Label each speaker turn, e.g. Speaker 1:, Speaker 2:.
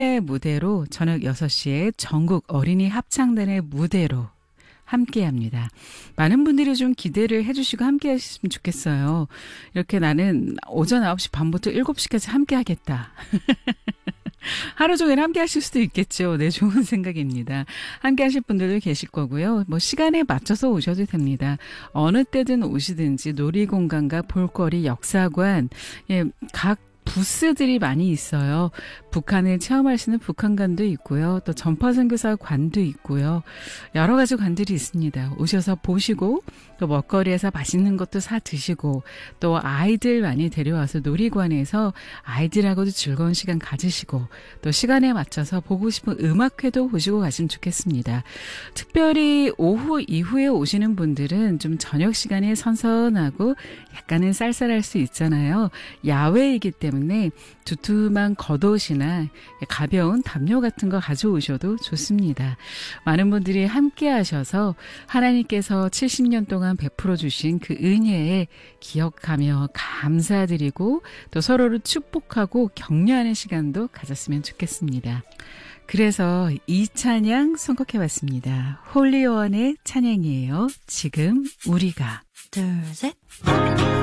Speaker 1: 무대로 저녁 6시에 전국 어린이 합창단의 무대로 함께합니다. 많은 분들이 좀 기대를 해주시고 함께하셨으면 좋겠어요. 이렇게 나는 오전 9시 반부터 7시까지 함께하겠다. 하루 종일 함께 하실 수도 있겠죠. 네, 좋은 생각입니다. 함께 하실 분들도 계실 거고요. 뭐 시간에 맞춰서 오셔도 됩니다. 어느 때든 오시든지 놀이공간과 볼거리, 역사관, 예, 각 부스들이 많이 있어요. 북한을 체험할 수 있는 북한관도 있고요. 또 전파선교사 관도 있고요. 여러 가지 관들이 있습니다. 오셔서 보시고 또 먹거리에서 맛있는 것도 사 드시고 또 아이들 많이 데려와서 놀이관에서 아이들하고도 즐거운 시간 가지시고 또 시간에 맞춰서 보고 싶은 음악회도 보시고 가시면 좋겠습니다. 특별히 오후 이후에 오시는 분들은 좀 저녁 시간에 선선하고 약간은 쌀쌀할 수 있잖아요. 야외이기 때문에 두툼한 겉옷이나 가벼운 담요 같은 거 가져오셔도 좋습니다. 많은 분들이 함께 하셔서 하나님께서 70년 동안 베풀어 주신 그 은혜에 기억하며 감사드리고 또 서로를 축복하고 격려하는 시간도 가졌으면 좋겠습니다. 그래서 이 찬양 선곡해봤습니다. 홀리원의 찬양이에요. 지금 우리가.
Speaker 2: 둘, 셋.